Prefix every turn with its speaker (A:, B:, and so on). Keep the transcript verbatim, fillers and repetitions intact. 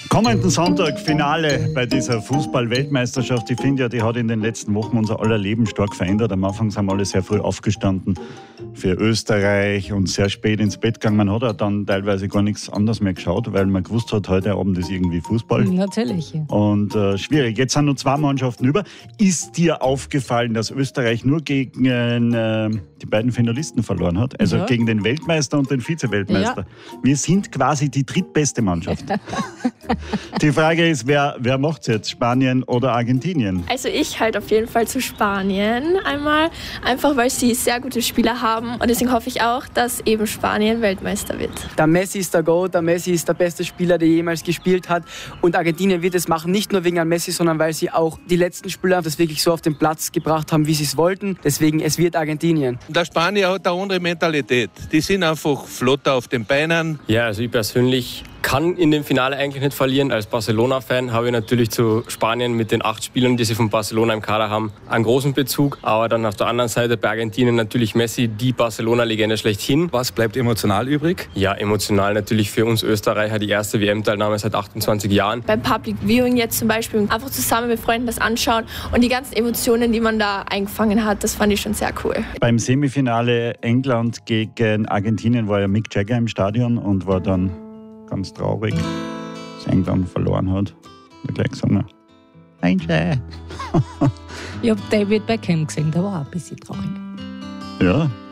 A: Kommenden Sonntag Finale bei dieser Fußball-Weltmeisterschaft. Ich finde ja, die hat in den letzten Wochen unser aller Leben stark verändert. Am Anfang sind wir alle sehr früh aufgestanden für Österreich und sehr spät ins Bett gegangen. Man hat ja dann teilweise gar nichts anderes mehr geschaut, weil man gewusst hat, heute Abend ist irgendwie Fußball.
B: Natürlich.
A: Und äh, schwierig. Jetzt sind nur zwei Mannschaften über. Ist dir aufgefallen, dass Österreich nur gegen äh, die beiden Finalisten verloren hat? Also
B: ja.
A: gegen den Weltmeister und den Vize-Weltmeister. Ja. Wir sind quasi die drittbeste Mannschaft. Die Frage ist, wer, wer macht es jetzt? Spanien oder Argentinien?
C: Also ich halt auf jeden Fall zu Spanien einmal. Einfach weil sie sehr gute Spieler haben. Und deswegen hoffe ich auch, dass eben Spanien Weltmeister wird.
D: Der Messi ist der Goat, der Messi ist der beste Spieler, der jemals gespielt hat. Und Argentinien wird es machen, nicht nur wegen Messi, sondern weil sie auch die letzten Spieler das wirklich so auf den Platz gebracht haben, wie sie es wollten. Deswegen, es wird Argentinien.
E: Der Spanier hat eine andere Mentalität. Die sind einfach flotter auf den Beinen.
F: Ja, also ich persönlich kann in dem Finale eigentlich nicht verlieren. Als Barcelona-Fan habe ich natürlich zu Spanien mit den acht Spielern, die sie von Barcelona im Kader haben, einen großen Bezug. Aber dann auf der anderen Seite bei Argentinien natürlich Messi, die Barcelona-Legende schlechthin.
G: Was bleibt emotional übrig?
F: Ja, emotional natürlich für uns Österreicher die erste W M-Teilnahme seit achtundzwanzig Jahren.
C: Beim Public Viewing jetzt zum Beispiel einfach zusammen mit Freunden das anschauen und die ganzen Emotionen, die man da eingefangen hat, das fand ich schon sehr cool.
A: Beim Semifinale England gegen Argentinien war ja Mick Jagger im Stadion und war dann ganz traurig, dass England verloren hat. Ich gleich gesagt,
B: ich habe David Beckham gesehen, der war auch ein bisschen traurig.
A: Ja,